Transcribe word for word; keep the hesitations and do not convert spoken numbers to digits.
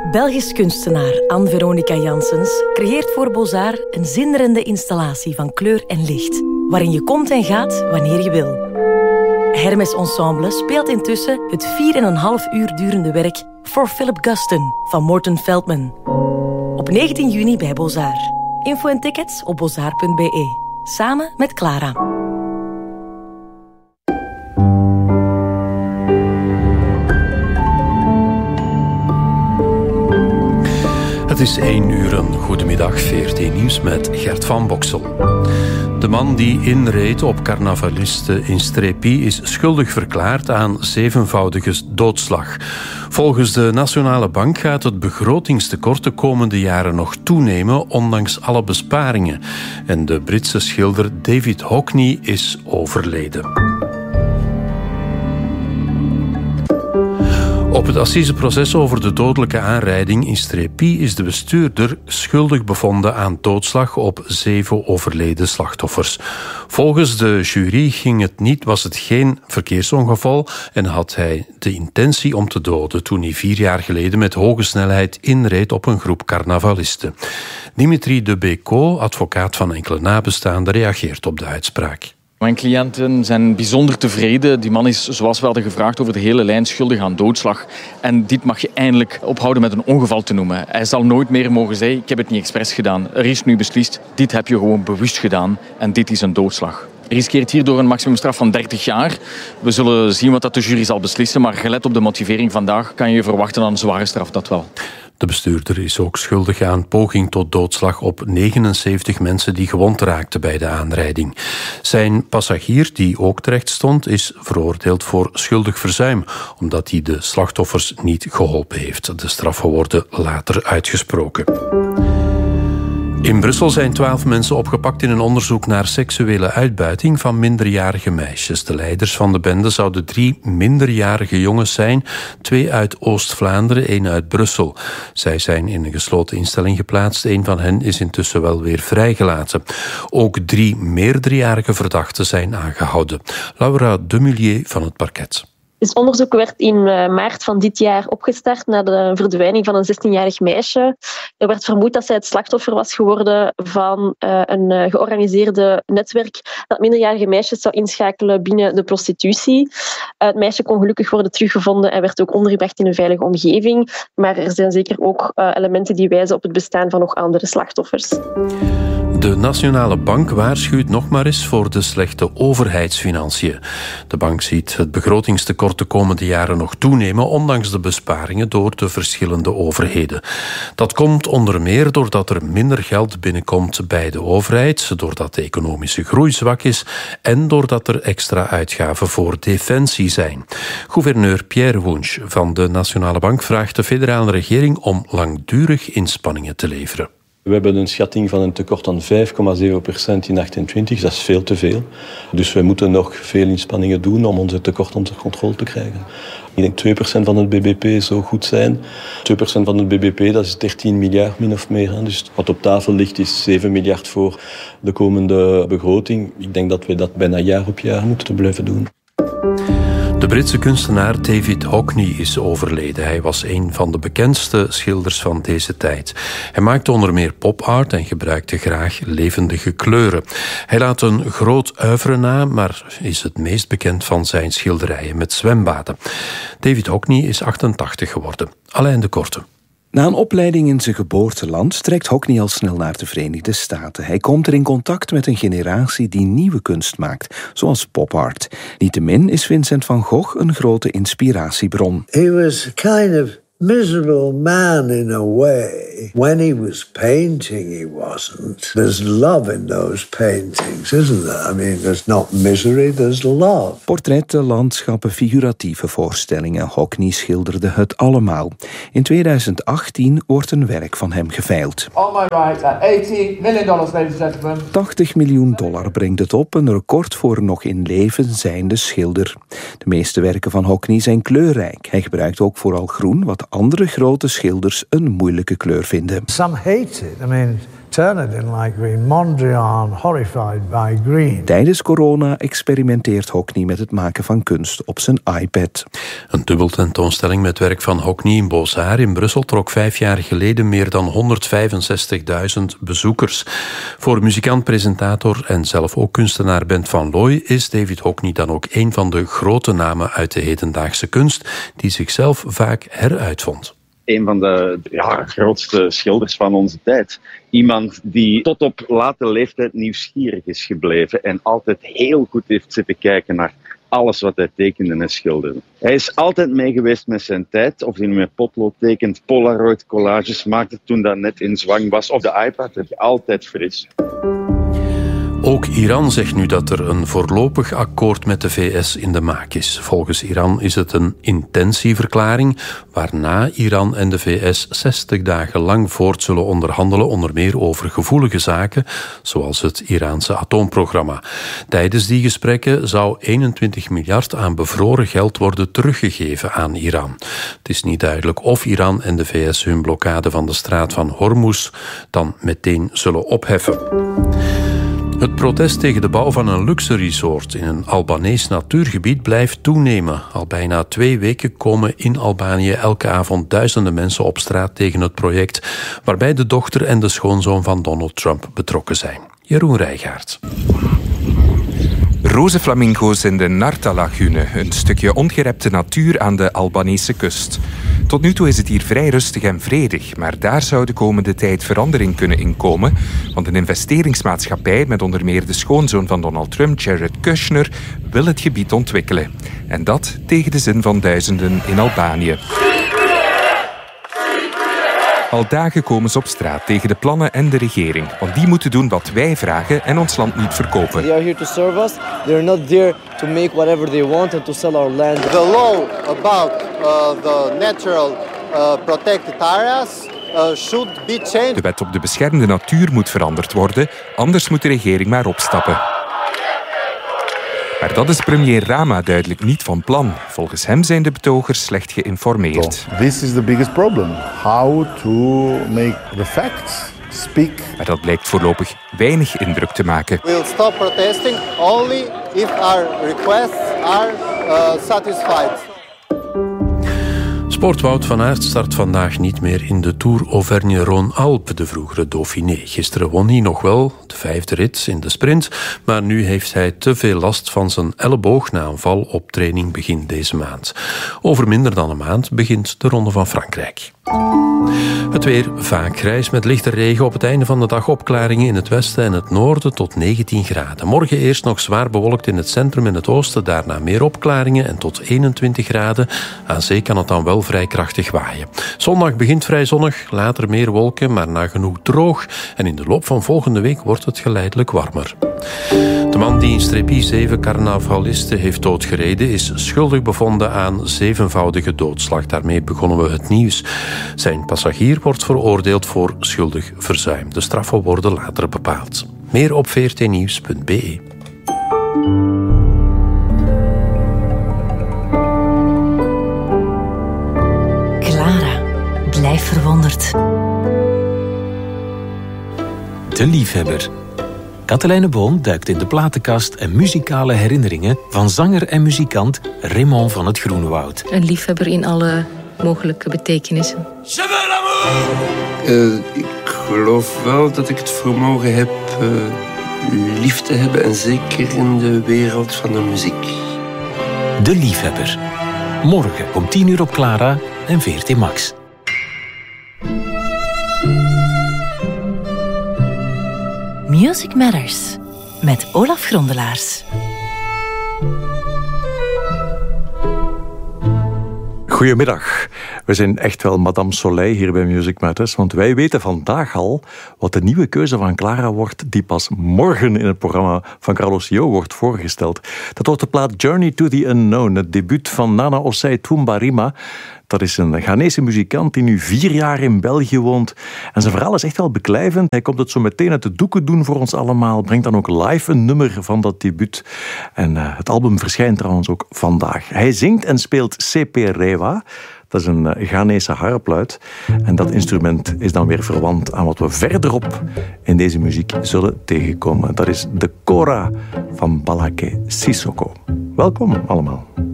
Belgisch kunstenaar Anne-Veronica Janssens creëert voor Beaux-Arts een zinderende installatie van kleur en licht, waarin je komt en gaat wanneer je wil. Hermes Ensemble speelt intussen het vier en een half uur durende werk For Philip Guston van Morton Feldman. Op negentien juni bij Beaux-Arts. Info en tickets op beaux-arts punt b e. Samen met Clara. Het is één uur, een goedemiddag, V R T Nieuws met Gert van Boksel. De man die inreed op carnavalisten in Strépy is schuldig verklaard aan zevenvoudige doodslag. Volgens de Nationale Bank gaat het begrotingstekort de komende jaren nog toenemen, ondanks alle besparingen. En de Britse schilder David Hockney is overleden. Op het assiseproces over de dodelijke aanrijding in Strépy is de bestuurder schuldig bevonden aan doodslag op zeven overleden slachtoffers. Volgens de jury ging het niet, was het geen verkeersongeval en had hij de intentie om te doden toen hij vier jaar geleden met hoge snelheid inreed op een groep carnavalisten. Dimitri de Bécaud, advocaat van enkele nabestaanden, reageert op de uitspraak. Mijn cliënten zijn bijzonder tevreden. Die man is, zoals we hadden gevraagd, over de hele lijn schuldig aan doodslag. En dit mag je eindelijk ophouden met een ongeval te noemen. Hij zal nooit meer mogen zeggen, ik heb het niet expres gedaan. Er is nu beslist, dit heb je gewoon bewust gedaan en dit is een doodslag. Hij riskeert hierdoor een maximumstraf van dertig jaar. We zullen zien wat dat de jury zal beslissen, maar gelet op de motivering vandaag kan je verwachten aan een zware straf, dat wel. De bestuurder is ook schuldig aan poging tot doodslag op negenenzeventig mensen die gewond raakten bij de aanrijding. Zijn passagier, die ook terecht stond, is veroordeeld voor schuldig verzuim, omdat hij de slachtoffers niet geholpen heeft. De straffen worden later uitgesproken. In Brussel zijn twaalf mensen opgepakt in een onderzoek naar seksuele uitbuiting van minderjarige meisjes. De leiders van de bende zouden drie minderjarige jongens zijn, twee uit Oost-Vlaanderen, één uit Brussel. Zij zijn in een gesloten instelling geplaatst. Een van hen is intussen wel weer vrijgelaten. Ook drie meerderjarige verdachten zijn aangehouden. Laura Demullier van het parket. Het onderzoek werd in maart van dit jaar opgestart na de verdwijning van een zestienjarig meisje. Er werd vermoed dat zij het slachtoffer was geworden van uh, een uh, georganiseerde netwerk dat minderjarige meisjes zou inschakelen binnen de prostitutie. Uh, het meisje kon gelukkig worden teruggevonden en werd ook ondergebracht in een veilige omgeving. Maar er zijn zeker ook uh, elementen die wijzen op het bestaan van nog andere slachtoffers. De Nationale Bank waarschuwt nog maar eens voor de slechte overheidsfinanciën. De bank ziet het begrotingstekort de komende jaren nog toenemen, ondanks de besparingen door de verschillende overheden. Dat komt onder meer doordat er minder geld binnenkomt bij de overheid, doordat de economische groei zwak is en doordat er extra uitgaven voor defensie zijn. Gouverneur Pierre Wunsch van de Nationale Bank vraagt de federale regering om langdurig inspanningen te leveren. We hebben een schatting van een tekort van vijf komma zeven procent in achtentwintig. Dat is veel te veel. Dus we moeten nog veel inspanningen doen om onze tekort onder controle te krijgen. Ik denk twee procent van het B B P zou goed zijn. twee procent van het B B P, dat is dertien miljard min of meer. Dus wat op tafel ligt is zeven miljard voor de komende begroting. Ik denk dat we dat bijna jaar op jaar moeten blijven doen. De Britse kunstenaar David Hockney is overleden. Hij was een van de bekendste schilders van deze tijd. Hij maakte onder meer pop-art en gebruikte graag levendige kleuren. Hij laat een groot oeuvre na, maar is het meest bekend van zijn schilderijen met zwembaden. David Hockney is achtentachtig geworden. Alain de Korte. Na een opleiding in zijn geboorteland trekt Hockney al snel naar de Verenigde Staten. Hij komt er in contact met een generatie die nieuwe kunst maakt, zoals pop-art. Niettemin is Vincent van Gogh een grote inspiratiebron. He was kind of miserable man in a way. When he was painting, he wasn't. There's love in those paintings, isn't there? I mean, there's not misery, there's love. Portretten, landschappen, figuratieve voorstellingen. Hockney schilderde het allemaal. In tweeduizend achttien wordt een werk van hem geveild. On my right, at eighty million dollars, ladies and gentlemen. tachtig miljoen dollar brengt het op, een record voor nog in leven zijnde schilder. De meeste werken van Hockney zijn kleurrijk. Hij gebruikt ook vooral groen, wat andere grote schilders een moeilijke kleur vinden. Some hate it. I mean, turn it in light green. Mondrian, horrified by green. Tijdens corona experimenteert Hockney met het maken van kunst op zijn iPad. Een dubbeltentoonstelling met werk van Hockney in Beaux-Arts in Brussel trok vijf jaar geleden meer dan honderdvijfenzestigduizend bezoekers. Voor muzikant, presentator en zelf ook kunstenaar Bent van Looy is David Hockney dan ook een van de grote namen uit de hedendaagse kunst die zichzelf vaak heruitvond. Een van de ja, grootste schilders van onze tijd. Iemand die tot op late leeftijd nieuwsgierig is gebleven en altijd heel goed heeft zitten kijken naar alles wat hij tekende en schilderde. Hij is altijd mee geweest met zijn tijd, of hij nu met potlood tekent, Polaroid collages maakte toen dat net in zwang was, of de iPad, dat je altijd fris. Ook Iran zegt nu dat er een voorlopig akkoord met de V S in de maak is. Volgens Iran is het een intentieverklaring, waarna Iran en de V S zestig dagen lang voort zullen onderhandelen, onder meer over gevoelige zaken, zoals het Iraanse atoomprogramma. Tijdens die gesprekken zou eenentwintig miljard aan bevroren geld worden teruggegeven aan Iran. Het is niet duidelijk of Iran en de V S hun blokkade van de straat van Hormuz dan meteen zullen opheffen. Het protest tegen de bouw van een luxe resort in een Albanees natuurgebied blijft toenemen. Al bijna twee weken komen in Albanië elke avond duizenden mensen op straat tegen het project, waarbij de dochter en de schoonzoon van Donald Trump betrokken zijn. Jeroen Rijgaard. Roze flamingo's in de Narta-lagune, een stukje ongerepte natuur aan de Albanese kust. Tot nu toe is het hier vrij rustig en vredig, maar daar zou de komende tijd verandering kunnen inkomen, want een investeringsmaatschappij met onder meer de schoonzoon van Donald Trump, Jared Kushner, wil het gebied ontwikkelen. En dat tegen de zin van duizenden in Albanië. Al dagen komen ze op straat tegen de plannen en de regering. Want die moeten doen wat wij vragen en ons land niet verkopen. They are here to serve us. They are not there to make whatever they want and to sell our land. The law about uh, the natural uh, protected areas uh, should be changed. De wet op de beschermde natuur moet veranderd worden, anders moet de regering maar opstappen. Maar dat is premier Rama duidelijk niet van plan. Volgens hem zijn de betogers slecht geïnformeerd. So, this is the biggest problem. How to make the facts speak. Maar dat blijkt voorlopig weinig indruk te maken. We'll stop protesting only if our requests are uh, satisfied. Sportwout van Aert start vandaag niet meer in de Tour Auvergne-Rhône-Alpes, de vroegere Dauphiné. Gisteren won hij nog wel de vijfde rit in de sprint, maar nu heeft hij te veel last van zijn elleboog na een val op training begin deze maand. Over minder dan een maand begint de Ronde van Frankrijk. Het weer vaak grijs met lichte regen. Op het einde van de dag opklaringen in het westen en het noorden tot negentien graden. Morgen eerst nog zwaar bewolkt in het centrum en het oosten. Daarna meer opklaringen en tot eenentwintig graden. Aan zee kan het dan wel vrij krachtig waaien. Zondag begint vrij zonnig, later meer wolken, maar nagenoeg droog. En in de loop van volgende week wordt het geleidelijk warmer. De man die in Strepi zeven carnavalisten heeft doodgereden is schuldig bevonden aan zevenvoudige doodslag. Daarmee begonnen we het nieuws. Zijn passagier wordt veroordeeld voor schuldig verzuim. De straffen worden later bepaald. Meer op v r t nieuws punt b e. Clara, blijf verwonderd. De liefhebber. Katelijne Boon duikt in de platenkast en muzikale herinneringen van zanger en muzikant Raymond van het Groenewoud. Een liefhebber in alle mogelijke betekenissen. Uh, ik geloof wel dat ik het vermogen heb uh, lief te hebben, en zeker in de wereld van de muziek. De liefhebber. Morgen om tien uur op Clara en V R T Max. Music Matters met Olaf Grondelaars. Goedemiddag. We zijn echt wel Madame Soleil hier bij Music Matters, want wij weten vandaag al wat de nieuwe keuze van Clara wordt, die pas morgen in het programma van Carlos Jo wordt voorgesteld. Dat wordt de plaat Journey to the Unknown, het debuut van Nana Osei Tumbarima. Dat is een Ghanese muzikant die nu vier jaar in België woont. En zijn verhaal is echt wel beklijvend. Hij komt het zo meteen uit de doeken doen voor ons allemaal. Brengt dan ook live een nummer van dat debuut. En uh, het album verschijnt trouwens ook vandaag. Hij zingt en speelt C P Rewa. Dat is een Ghanese harpluit. En dat instrument is dan weer verwant aan wat we verderop in deze muziek zullen tegenkomen. Dat is de kora van Balake Sissoko. Welkom allemaal.